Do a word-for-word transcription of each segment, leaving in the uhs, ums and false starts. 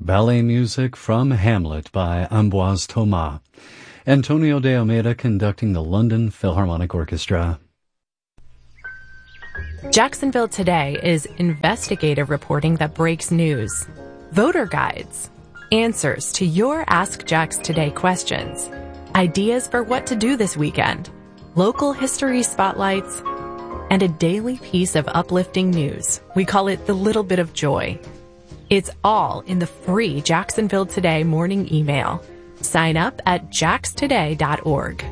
Ballet music from Hamlet by Ambroise Thomas. Antonio de Almeida conducting the London Philharmonic Orchestra. Jacksonville Today is investigative reporting that breaks news, voter guides, answers to your Ask Jax Today questions, ideas for what to do this weekend, local history spotlights, and a daily piece of uplifting news. We call it the little bit of joy. It's all in the free Jacksonville Today morning email. Sign up at jax today dot org.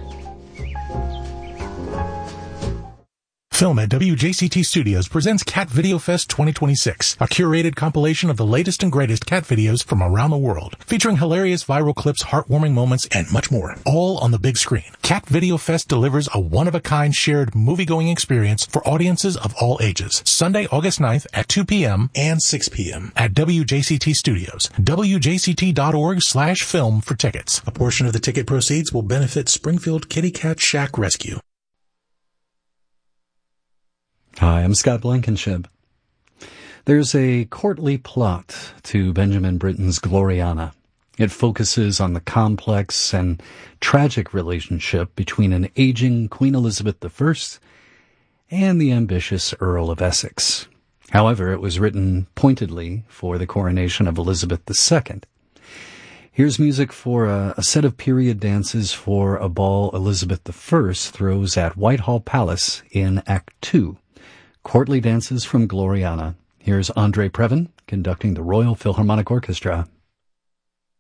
Film at W J C T Studios presents Cat Video Fest twenty twenty-six, a curated compilation of the latest and greatest cat videos from around the world, featuring hilarious viral clips, heartwarming moments, and much more, all on the big screen. Cat Video Fest delivers a one-of-a-kind shared movie-going experience for audiences of all ages. Sunday, August ninth at two p.m. and six p.m. at W J C T Studios. W J C T dot org slash film for tickets. A portion of the ticket proceeds will benefit Springfield Kitty Cat Shack Rescue. Hi, I'm Scott Blankenship. There's a courtly plot to Benjamin Britten's Gloriana. It focuses on the complex and tragic relationship between an aging Queen Elizabeth the First and the ambitious Earl of Essex. However, it was written pointedly for the coronation of Elizabeth the Second. Here's music for a, a set of period dances for a ball Elizabeth the First throws at Whitehall Palace in Act Two. Courtly dances from Gloriana. Here's Andre Previn conducting the Royal Philharmonic Orchestra.